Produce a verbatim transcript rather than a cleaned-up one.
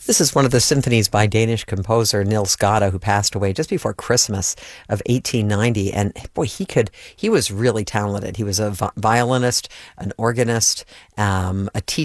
This is one of the symphonies by Danish composer Nils Gade, who passed away just before Christmas of eighteen ninety. And boy, he could, he was really talented. He was a vi- violinist, an organist, um, a teacher.